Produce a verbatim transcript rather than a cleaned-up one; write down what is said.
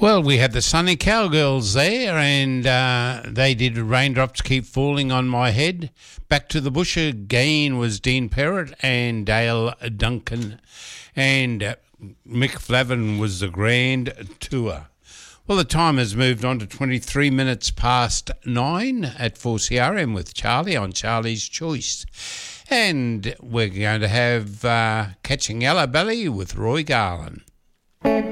Well, we had the Sunny Cowgirls there, and uh, they did Raindrops Keep Falling on My Head. Back to the Bush again was Dean Perrott and Dale Duncan, and uh, Mick Flavin was the Grand Tour. Well, the time has moved on to twenty-three minutes past nine at four C R M with Charlie on Charlie's Choice. And we're going to have uh, Catching Yellow Belly with Roy Garland.